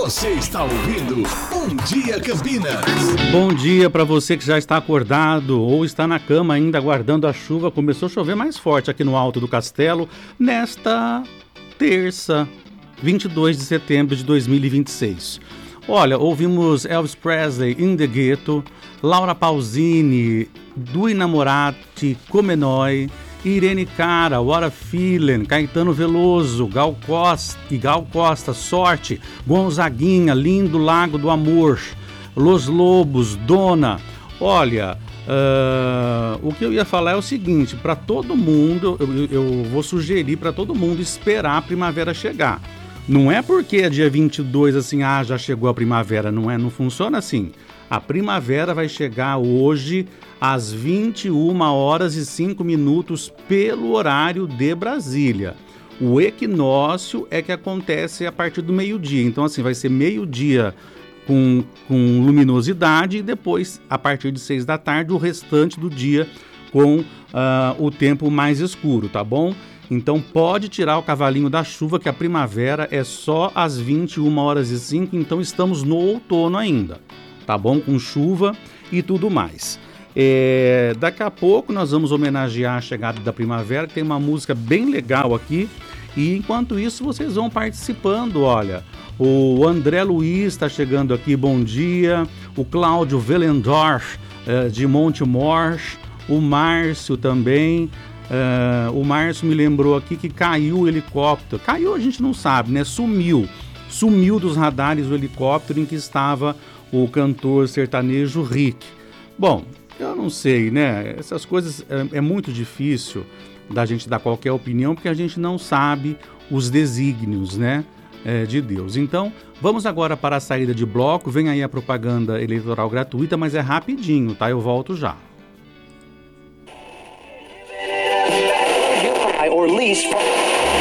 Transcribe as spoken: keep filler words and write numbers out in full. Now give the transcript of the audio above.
Você está ouvindo Bom Dia Campinas. Bom dia para você que já está acordado ou está na cama ainda aguardando a chuva. Começou a chover mais forte aqui no Alto do Castelo nesta terça, vinte e dois de setembro de dois mil e vinte e seis. Olha, ouvimos Elvis Presley, In The Ghetto, Laura Pausini, Due Innamorati, Come Noi, Irene Cara, What a Feeling, Caetano Veloso, Gal Costa, e Gal Costa, Sorte, Gonzaguinha, Lindo Lago do Amor, Los Lobos, Dona. Olha, uh, o que eu ia falar é o seguinte, para todo mundo, eu, eu vou sugerir para todo mundo esperar a primavera chegar. Não é porque é dia vinte e dois assim, ah, já chegou a primavera, não é? Não funciona assim. A primavera vai chegar hoje às vinte e uma horas e cinco minutos pelo horário de Brasília. O equinócio é que acontece a partir do meio-dia. Então, assim, vai ser meio-dia com, com luminosidade e depois, a partir de seis da tarde, o restante do dia com uh, o tempo mais escuro, tá bom? Então, pode tirar o cavalinho da chuva, que a primavera é só às vinte e uma horas e cinco, então estamos no outono ainda. Tá bom? Com chuva e tudo mais. É, daqui a pouco nós vamos homenagear a chegada da primavera, que tem uma música bem legal aqui. E enquanto isso vocês vão participando, olha. O André Luiz está chegando aqui, bom dia. O Cláudio Velendorf, é, de Montemor. O Márcio também. É, o Márcio me lembrou aqui que caiu o helicóptero. Caiu a gente não sabe, né? Sumiu. Sumiu dos radares o helicóptero em que estava o cantor sertanejo Rick. Bom, eu não sei, né? Essas coisas é, é muito difícil da gente dar qualquer opinião, porque a gente não sabe os desígnios, né, é, de Deus. Então, vamos agora para a saída de bloco. Vem aí a propaganda eleitoral gratuita, mas é rapidinho, tá? Eu volto já. Or lease